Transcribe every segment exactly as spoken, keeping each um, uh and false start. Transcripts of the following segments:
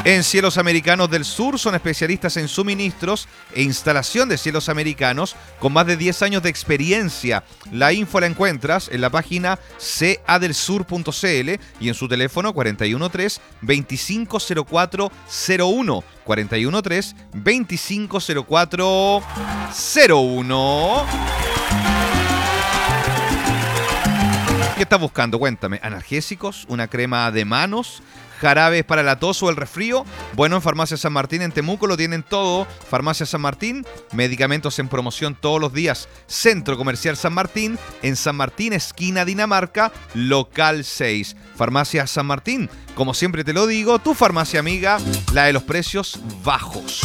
En Cielos Americanos del Sur son especialistas en suministros e instalación de cielos americanos con más de diez años de experiencia. La info la encuentras en la página c a del sur punto c l y en su teléfono cuatro uno tres, veinticinco cero cuatro cero uno. cuatro uno tres, veinticinco cero cuatro cero uno. ¿Qué estás buscando? Cuéntame. ¿Analgésicos? ¿Una crema de manos? ¿Jarabes para la tos o el resfrío? Bueno, en Farmacia San Martín en Temuco lo tienen todo. Farmacia San Martín, medicamentos en promoción todos los días. Centro Comercial San Martín, en San Martín, esquina Dinamarca, local seis. Farmacia San Martín, como siempre te lo digo, tu farmacia amiga, la de los precios bajos.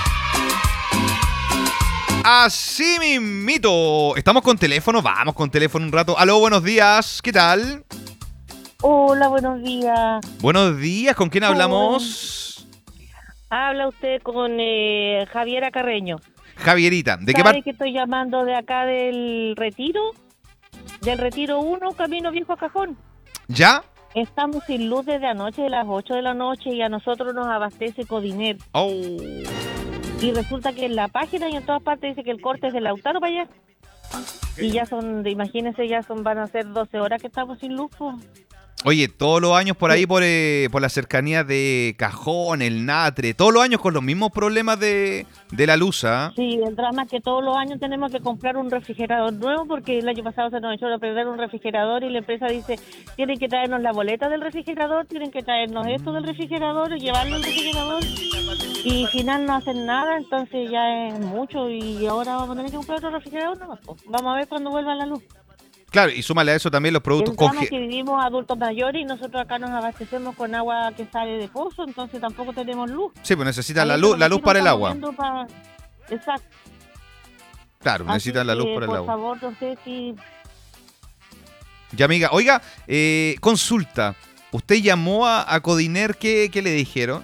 Así mismito. Estamos con teléfono, vamos con teléfono un rato. Aló, buenos días, ¿qué tal? Hola, buenos días. Buenos días, ¿con quién hablamos? Habla usted con eh, Javiera Carreño. Javierita, ¿de qué parte? parte? Que estoy llamando de acá del Retiro, del Retiro uno, Camino Viejo a Cajón. ¿Ya? Estamos sin luz desde anoche, de las ocho de la noche, y a nosotros nos abastece Codiner. Oh. Y resulta que en la página y en todas partes dice que el corte es de Lautaro para allá. Y ya son, imagínense, ya son, van a ser doce horas que estamos sin luz, pues. Oye, todos los años por ahí, por, eh, por la cercanía de Cajón, el Natre, todos los años con los mismos problemas de, de la luz, ¿ah? Sí, el drama es que todos los años tenemos que comprar un refrigerador nuevo porque el año pasado se nos echó a perder un refrigerador y la empresa dice, tienen que traernos la boleta del refrigerador, tienen que traernos esto del refrigerador y llevarlo al refrigerador, y al final no hacen nada, entonces ya es mucho y ahora vamos a tener que comprar otro refrigerador, no, pues, vamos a ver cuando vuelva la luz. Claro, y súmale a eso también los productos El drama es congelados. que vivimos adultos mayores y nosotros acá nos abastecemos con agua que sale de pozo, entonces tampoco tenemos luz. Sí, pues necesitan Ahí la es luz, que la los luz para el vecinos agua. están moviendo pa- Exacto. Claro, necesitan Así la luz que, para el por agua. favor, no sé si... Ya, amiga, oiga, eh, consulta. ¿Usted llamó a, a Codiner? ¿Qué, qué le dijeron?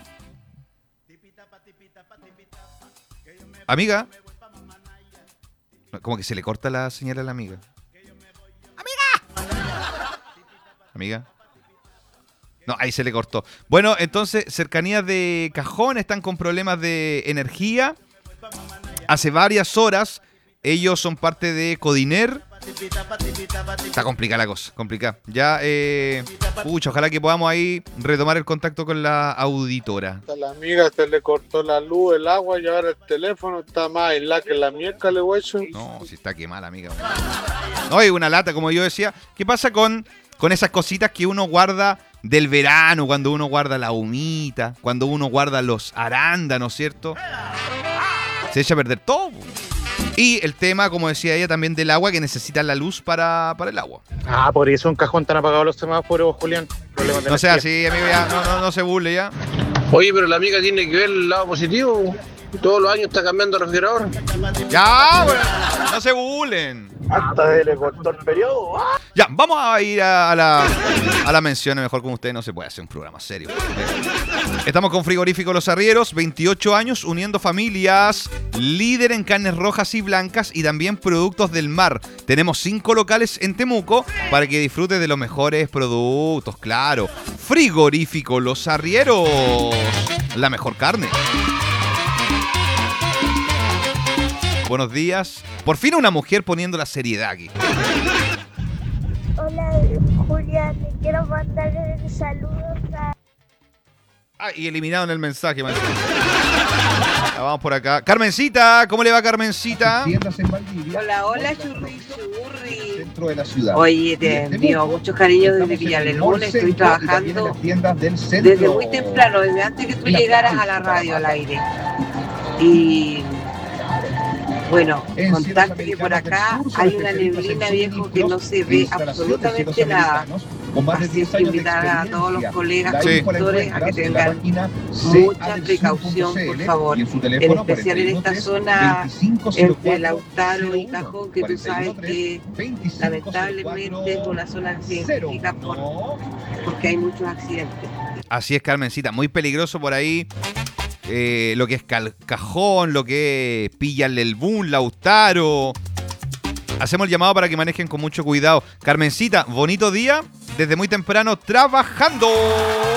Amiga. Como que se le corta la señal a la amiga. Amiga. No, ahí se le cortó. Bueno, entonces, cercanías de Cajón están con problemas de energía. Hace varias horas, ellos son parte de Codiner. Está complicada la cosa, complicada. Ya, eh, pucha, ojalá que podamos ahí retomar el contacto con la auditora. A la amiga se le cortó la luz, el agua y ahora el teléfono está más en la que la miércoles, hueso. No, si está quemada, amiga. No, hay una lata, como yo decía. ¿Qué pasa con, con esas cositas que uno guarda del verano, cuando uno guarda la humita, cuando uno guarda los arándanos, ¿cierto? Se echa a perder todo. Y el tema, como decía ella, también del agua, que necesita la luz para, para el agua. Ah, por eso en Cajón están apagados los semáforos, Julián. Problemas de No sea energía. así, amigo, ya, no, no, no se burle ya. Oye, pero la amiga tiene que ver el lado positivo. Todos los años está cambiando el refrigerador. Ya, bueno, no se burlen. Hasta se le cortó el periodo. ¡Ah! Ya, vamos a ir a, a la a la mención. Mejor con ustedes no se puede hacer un programa serio. Estamos con Frigorífico Los Arrieros, veintiocho años uniendo familias, líder en carnes rojas y blancas y también productos del mar. Tenemos cinco locales en Temuco para que disfrutes de los mejores productos, claro. Frigorífico Los Arrieros, la mejor carne. Buenos días. Por fin una mujer poniendo la seriedad aquí. Hola, Julián, le quiero mandar saludos a... Ah, y eliminaron el mensaje, man. Ya, vamos por acá. Carmencita, ¿cómo le va, Carmencita? Hola, hola, churri, churri. Dentro de la ciudad. Oye, te envío muchos cariños desde Villa del Luna. Estoy trabajando desde muy temprano, desde antes que tú llegaras a la radio al aire. Y bueno, contarte que por acá hay una neblina, viejo, que no se ve absolutamente nada. Así que invitar a todos los colegas Sí. conductores a que tengan mucha precaución, por favor, en especial en esta zona entre Lautaro y Cajón, que tú sabes que lamentablemente es una zona accidentífica por, porque hay muchos accidentes. Así es, Carmencita. Muy peligroso por ahí. Eh, lo que es Cal- Cajón, lo que es Pillarle el Boom, Lautaro. Hacemos el llamado para que manejen con mucho cuidado. Carmencita, bonito día. Desde muy temprano trabajando.